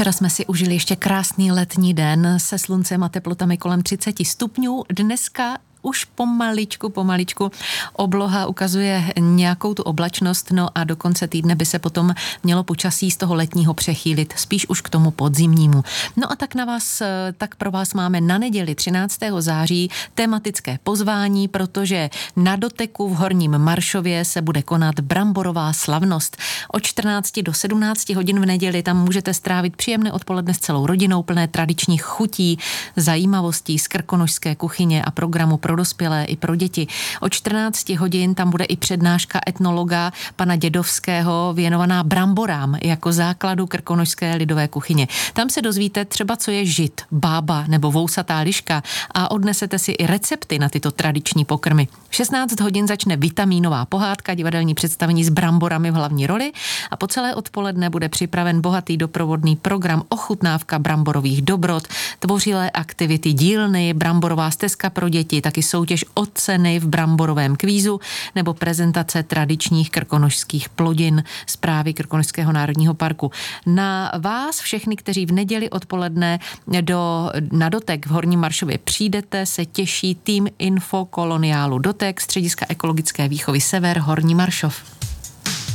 Včera jsme si užili ještě krásný letní den se sluncem a teplotami kolem 30 stupňů. Dneska už pomaličku obloha ukazuje nějakou tu oblačnost, no a do konce týdne by se potom mělo počasí z toho letního přechýlit spíš už k tomu podzimnímu. No a tak pro vás máme na neděli 13. září tematické pozvání, protože na Doteku v Horním Maršově se bude konat bramborová slavnost. Od 14 do 17 hodin v neděli tam můžete strávit příjemné odpoledne s celou rodinou, plné tradičních chutí, zajímavostí z krkonošské kuchyně a programu pro dospělé i pro děti. Od 14 hodin tam bude i přednáška etnologa pana Dědovského věnovaná bramborám jako základu krkonošské lidové kuchyně. Tam se dozvíte třeba, co je žit, bába nebo vousatá liška a odnesete si i recepty na tyto tradiční pokrmy. V 16 hodin začne vitamínová pohádka, divadelní představení s bramborami v hlavní roli a po celé odpoledne bude připraven bohatý doprovodný program ochutnávka bramborových dobrot, tvořilé aktivity dílny, bramborová stezka pro děti, taky soutěž o ceny v bramborovém kvízu nebo prezentace tradičních krkonošských plodin Správy Krkonošského národního parku. Na vás všechny, kteří v neděli odpoledne na Dotek v Horním Maršově přijdete, se těší tým Infokoloniálu Dotek, Střediska ekologické výchovy Sever, Horní Maršov.